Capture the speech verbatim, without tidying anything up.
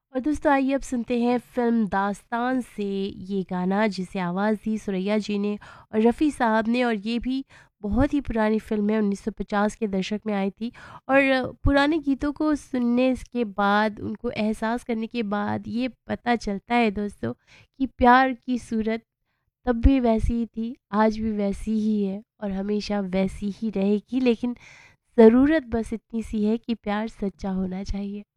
और दोस्तों आइए अब सुनते हैं फ़िल्म दास्तान से ये गाना जिसे आवाज़ दी सुरैया जी ने और रफ़ी साहब ने। और ये भी बहुत ही पुरानी फ़िल्म है, उन्नीस सौ पचास के दशक में आई थी। और पुराने गीतों को सुनने के बाद, उनको एहसास करने के बाद ये पता चलता है दोस्तों कि प्यार की सूरत तब भी वैसी ही थी, आज भी वैसी ही है और हमेशा वैसी ही रहेगी। लेकिन ज़रूरत बस इतनी सी है कि प्यार सच्चा होना चाहिए।